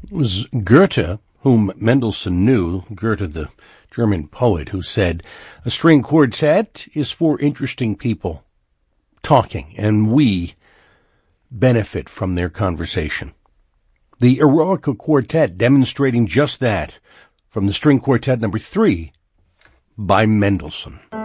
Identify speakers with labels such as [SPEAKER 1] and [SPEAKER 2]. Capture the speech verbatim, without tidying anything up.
[SPEAKER 1] It was Goethe, whom Mendelssohn knew, Goethe, the German poet, who said, a string quartet is for interesting people talking, and we benefit from their conversation. The Eroica Quartet demonstrating just that from the string quartet number three by Mendelssohn.